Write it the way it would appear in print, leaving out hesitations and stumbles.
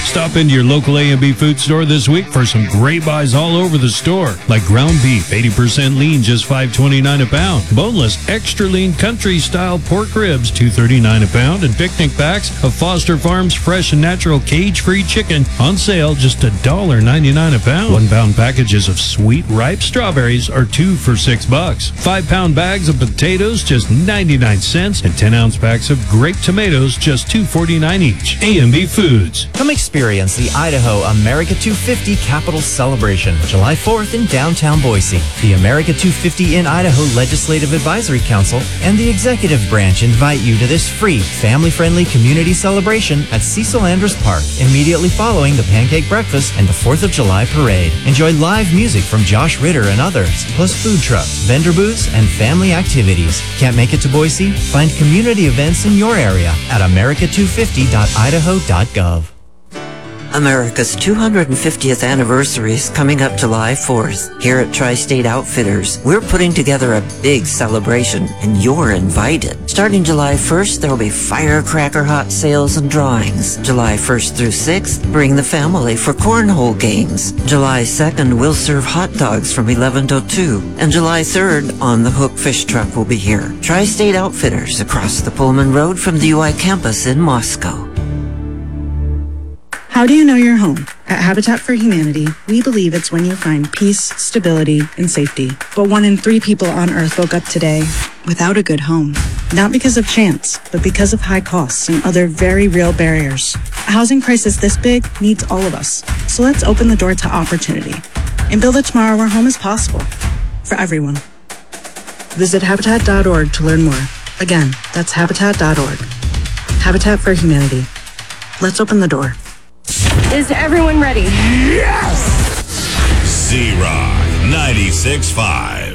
Stop into your local A&B food store this week for some great buys all over the store, like ground beef, 80% lean, just $5.29 a pound. Boneless, extra lean country-style pork ribs, $2.39 a pound. And picnic packs of Foster Farms fresh and natural cage-free chicken on sale, just $1.99 a pound. 1 pound packages of sweet, ripe strawberries are 2 for $6. 5-pound bags of potatoes, just 99 cents. And 10-ounce packs of grape tomatoes, just $2.49 each. A&B Foods. Come experience the Idaho America 250 Capitol Celebration, July 4th in downtown Boise. The America 250 in Idaho Legislative Advisory Council and the Executive Branch invite you to this free, family-friendly community celebration at Cecil Andrus Park, immediately following the pancake breakfast and the 4th of July parade. Enjoy live music from Josh Ritter and others, plus food trucks, vendor booths, and family activities. Can't make it to Boise? Find community events in your area at america250.idaho.gov. America's 250th anniversary is coming up July 4th. Here at Tri-State Outfitters, we're putting together a big celebration, and you're invited. Starting July 1st, there will be firecracker hot sales and drawings. July 1st through 6th, bring the family for cornhole games. July 2nd, we'll serve hot dogs from 11 till 2. And July 3rd, On the Hook fish truck will be here. Tri-State Outfitters, across the Pullman Road from the UI campus in Moscow. How do you know your home? At Habitat for Humanity, we believe it's when you find peace, stability, and safety. But 1 in 3 people on Earth woke up today without a good home. Not because of chance, but because of high costs and other very real barriers. A housing crisis this big needs all of us. So let's open the door to opportunity and build a tomorrow where home is possible for everyone. Visit Habitat.org to learn more. Again, that's Habitat.org. Habitat for Humanity. Let's open the door. Is everyone ready? Yes! Z-Rock 96.5.